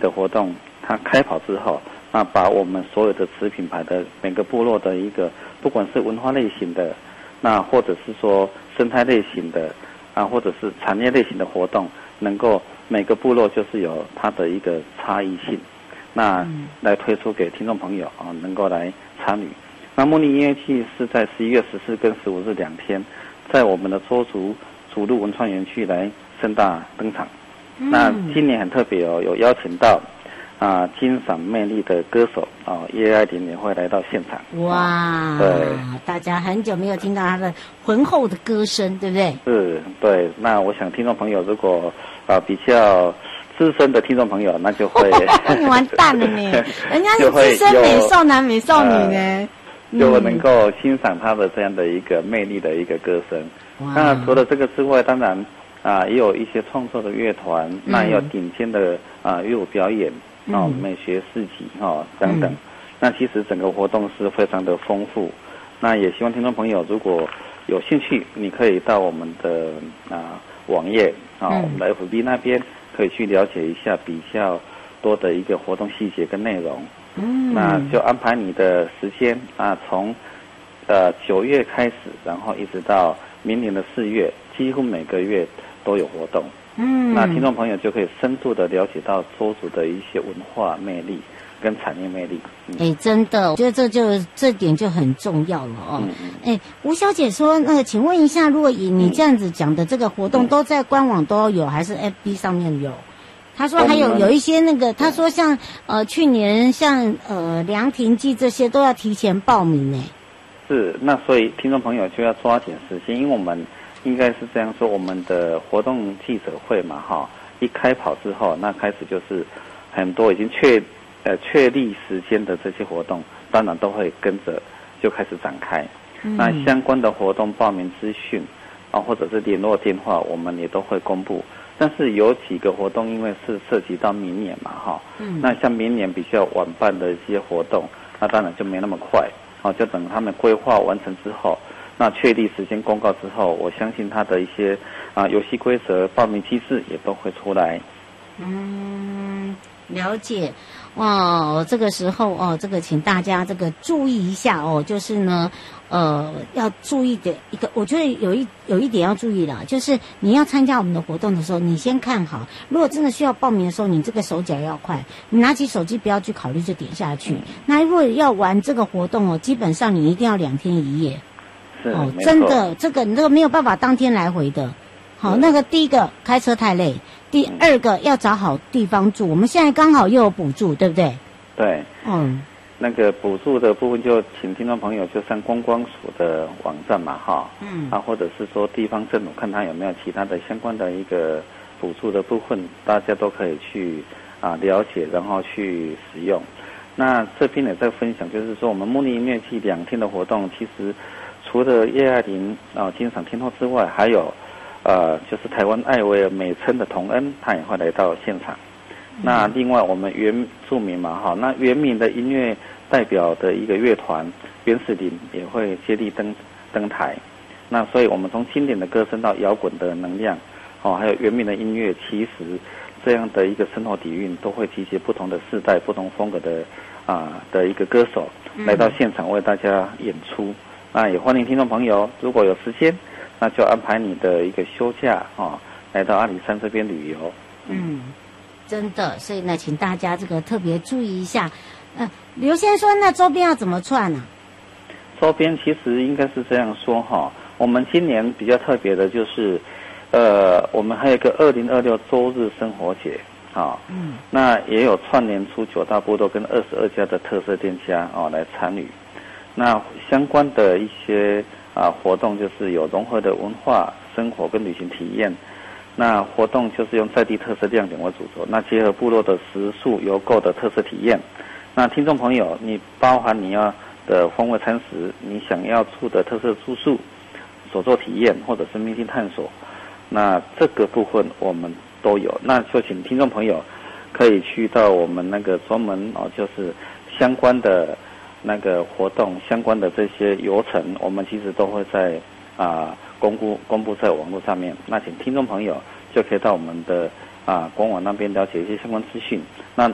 的活动它开跑之后，那把我们所有的子品牌的每个部落的一个，不管是文化类型的，那或者是说生态类型的或者是产业类型的活动，能够每个部落就是有它的一个差异性，那来推出给听众朋友能够来参与。那茉莉音乐季是在11月14跟15日2天，在我们的周族主路文创园区来盛大登场。那今年很特别有邀请到金嗓魅力的歌手叶爱玲也会来到现场。 哇，对，大家很久没有听到她的浑厚的歌声，对不对？ 是，对。那我想听众朋友如果比较资深的听众朋友，那就会你完蛋了呢，人家是资深美少男美少女呢， 就能够欣赏他的这样的一个魅力的一个歌声。那除了这个之外，当然也有一些创作的乐团，那也有顶尖的乐舞表演美学市集等等。那其实整个活动是非常的丰富。那也希望听众朋友如果有兴趣，你可以到我们的网页我们的 FB 那边可以去了解一下比较多的一个活动细节跟内容。那就安排你的时间从9月开始，然后一直到明年的4月，几乎每个月都有活动。那听众朋友就可以深度的了解到周族的一些文化魅力跟产业魅力。 真的，我觉得这点就很重要了吴小姐说，请问一下，如果以你这样子讲的这个活动，都在官网都有，还是 FB 上面有？他说还有一些他说像去年像凉亭季这些都要提前报名是，那所以听众朋友就要抓紧时间，因为我们应该是这样说，我们的活动记者会嘛一开跑之后，那开始就是很多已经确立时间的这些活动，当然都会跟着就开始展开。那相关的活动报名资讯或者是联络电话，我们也都会公布。但是有几个活动因为是涉及到明年嘛那像明年比较晚办的一些活动，那当然就没那么快就等他们规划完成之后，那确立时间公告之后，我相信他的一些游戏规则、报名机制也都会出来。 了解。这个时候这个请大家这个注意一下就是呢要注意的一个，我觉得有一点要注意啦，就是你要参加我们的活动的时候，你先看好，如果真的需要报名的时候，你这个手脚要快，你拿起手机不要去考虑就点下去。那如果要玩这个活动基本上你一定要2天1夜。真的，这个你这个没有办法当天来回的。那个第一个开车太累，第二个要找好地方住。我们现在刚好又有补助，对不对？ 对。那个补助的部分就请听众朋友就上观光署的网站嘛或者是说地方政府看他有没有其他的相关的一个补助的部分，大家都可以去了解，然后去使用。那这边也在分享，就是说我们茉莉音乐季2天的活动，其实除了叶爱玲金嗓天后之外，还有就是台湾艾薇儿美称的童恩，他也会来到现场。那另外我们原住民嘛那原民的音乐代表的一个乐团原始林也会接力登台。那所以我们从经典的歌声到摇滚的能量还有原民的音乐，其实这样的一个生活底蕴都会集结不同的世代、不同风格的一个歌手来到现场为大家演出。那也欢迎听众朋友如果有时间，那就安排你的一个休假来到阿里山这边旅游。 真的，所以呢，请大家这个特别注意一下。刘先生说，那周边要怎么串呢？ 周边其实应该是这样说我们今年比较特别的就是，我们还有一个2026周日生活节那也有串联出9大部落跟22家的特色店家来参与。那相关的一些活动就是有融合的文化生活跟旅行体验。那活动就是用在地特色亮点为主轴，那结合部落的食宿邮购的特色体验。那听众朋友，你包含你要的风味餐食，你想要住的特色住宿、手作体验或者是秘境探索，那这个部分我们都有。那就请听众朋友可以去到我们那个专门就是相关的那个活动相关的这些流程，我们其实都会在公布在网络上面。那请听众朋友就可以到我们的官网那边了解一些相关资讯。那